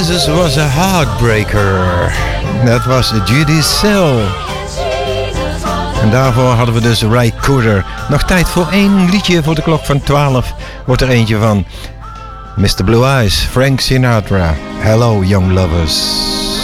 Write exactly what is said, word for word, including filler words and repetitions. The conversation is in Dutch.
Jesus was a heartbreaker. Dat was Judy Sell. En daarvoor hadden we dus Ry Cooder. Nog tijd voor één liedje voor de klok van twaalf. Wordt er eentje van mister Blue Eyes, Frank Sinatra. Hello, young lovers.